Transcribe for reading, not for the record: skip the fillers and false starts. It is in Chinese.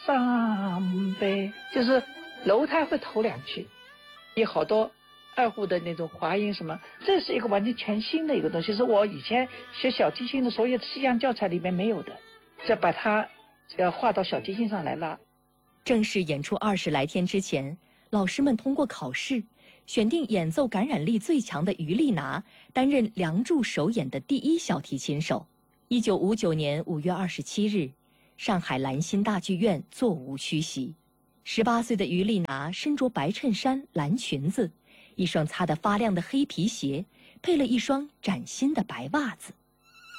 上呗，就是楼台会头两句，有好多二胡的那种滑音什么，这是一个完全全新的一个东西，是我以前学小提琴的所有西洋教材里面没有的，再把它要画到小提琴上来拉。 正式演出20来天之前，老师们通过考试，选定演奏感染力最强的于丽娜担任《梁祝》首演的第一小提琴手。1959年5月27日，上海兰心大剧院座无虚席。18岁的于丽娜身着白衬衫、蓝裙子，一双擦得发亮的黑皮鞋，配了一双崭新的白袜子。